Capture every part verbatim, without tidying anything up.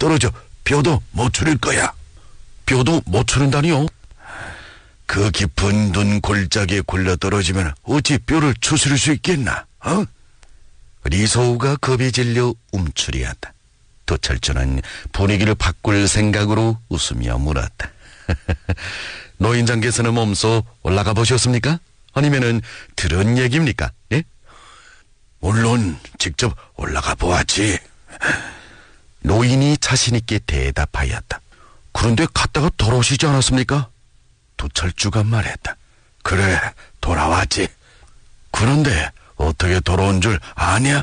떨어져 뼈도 못 추릴 거야. 뼈도 못 추린다니요? 그 깊은 눈 골짜기에 굴러 떨어지면 어찌 뼈를 추스릴 수 있겠나? 어? 리소우가 겁이 질려 움츠리었다. 도철주는 분위기를 바꿀 생각으로 웃으며 물었다. 노인장께서는 몸소 올라가 보셨습니까? 아니면은 들은 얘기입니까? 예? 물론 직접 올라가 보았지. 노인이 자신있게 대답하였다. 그런데 갔다가 돌아오시지 않았습니까? 도철주가 말했다. 그래, 돌아왔지. 그런데 어떻게 돌아온 줄 아냐?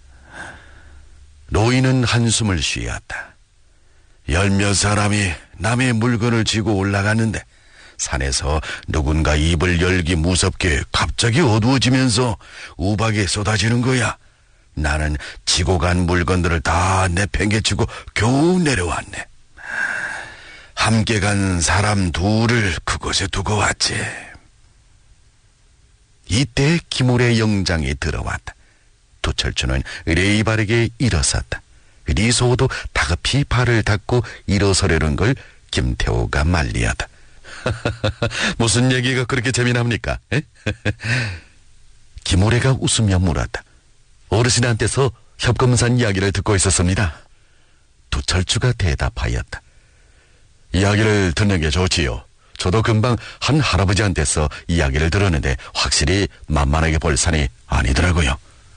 노인은 한숨을 쉬었다. 열몇 사람이 남의 물건을 지고 올라갔는데 산에서 누군가 입을 열기 무섭게 갑자기 어두워지면서 우박이 쏟아지는 거야. 나는 지고 간 물건들을 다 내팽개치고 겨우 내려왔네. 함께 간 사람 둘을 그곳에 두고 왔지. 이때 김울의 영장이 들어왔다. 도철주는 의례히 바르게 일어섰다. 리소도 다급히 발을 닦고 일어서려는 걸 김태호가 말리었다. 무슨 얘기가 그렇게 재미납니까? 김울애가 웃으며 물었다. 어르신한테서 협금산 이야기를 듣고 있었습니다. 도철주가 대답하였다. 이야기를 듣는 게 좋지요. 저도 금방 한 할아버지한테서 이야기를 들었는데 확실히 만만하게 볼 산이 아니더라고요.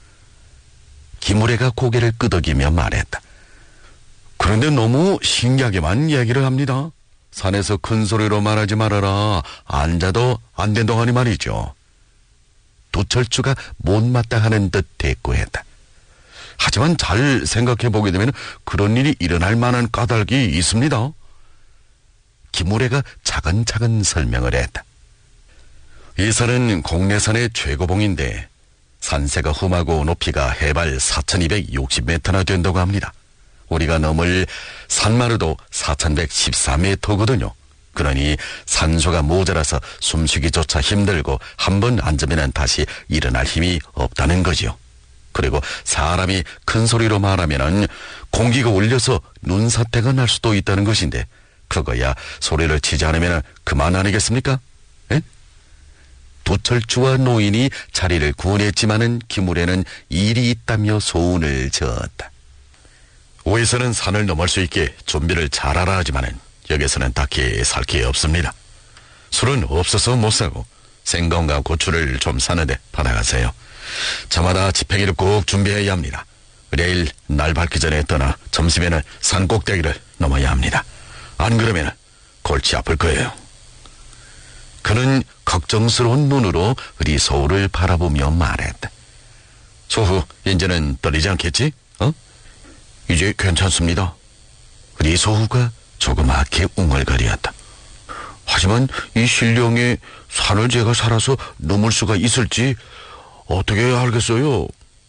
김울애가 고개를 끄덕이며 말했다. 그런데 너무 신기하게만 얘기를 합니다. 산에서 큰 소리로 말하지 말아라. 앉아도 안 된동하니 말이죠. 도철주가 못마땅하는 듯 대꾸했다. 하지만 잘 생각해보게 되면 그런 일이 일어날 만한 까닭이 있습니다. 김울애가 차근차근 설명을 했다. 이 산은 공내산의 최고봉인데 산세가 험하고 높이가 해발 사천이백육십 미터나 된다고 합니다. 우리가 넘을 산마루도 사천백십사 미터거든요. 그러니 산소가 모자라서 숨쉬기조차 힘들고 한번 앉으면 다시 일어날 힘이 없다는 거지요. 그리고 사람이 큰 소리로 말하면 공기가 울려서 눈사태가 날 수도 있다는 것인데 그거야 소리를 치지 않으면 그만 아니겠습니까? 에? 도철주와 노인이 자리를 구원했지만은 김울애는 일이 있다며 소운을 저었다. 오에서는 산을 넘을 수 있게 준비를 잘하라 하지만은 여기서는 딱히 살 게 없습니다. 술은 없어서 못 사고 생강과 고추를 좀 사는데 받아가세요. 저마다 지팽이를 꼭 준비해야 합니다. 내일 날 밝기 전에 떠나 점심에는 산 꼭대기를 넘어야 합니다. 안 그러면 골치 아플 거예요. 그는 걱정스러운 눈으로 리소우를 바라보며 말했다. 소후, 이제는 떨리지 않겠지? 어? 이제 괜찮습니다. 리소우가 조그맣게 웅얼거렸다. 하지만 이 신령에 산을 제가 살아서 넘을 수가 있을지 어떻게 알겠어요?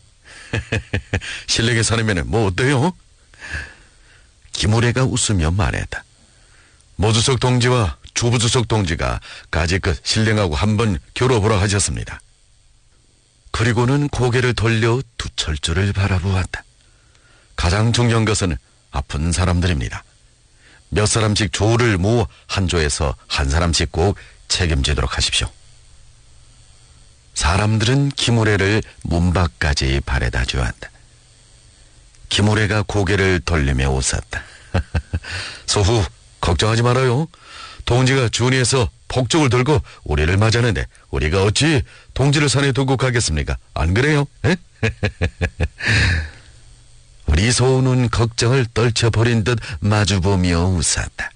신령에 사려면 뭐 어때요? 김울애가 웃으며 말했다. 모주석 동지와 주부주석 동지가 가지껏 신령하고 한번 겨뤄보라 하셨습니다. 그리고는 고개를 돌려 두철주를 바라보았다. 가장 중요한 것은 아픈 사람들입니다. 몇 사람씩 조를 모아 한 조에서 한 사람씩 꼭 책임지도록 하십시오. 사람들은 김울애를 문 밖까지 바래다 주었다. 김울애가 고개를 돌리며 웃었다. 소후, 걱정하지 말아요. 동지가 준위에서 폭죽을 들고 우리를 맞았는데 우리가 어찌 동지를 산에 두고 가겠습니까? 안 그래요? 리소우는 걱정을 떨쳐버린 듯 마주보며 웃었다.